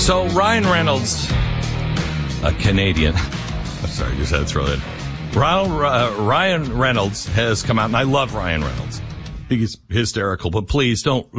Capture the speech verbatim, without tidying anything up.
So Ryan Reynolds, a Canadian. I'm sorry, just had to throw that in. Ronald, uh, Ryan Reynolds has come out, and I love Ryan Reynolds. I think he's hysterical, but please don't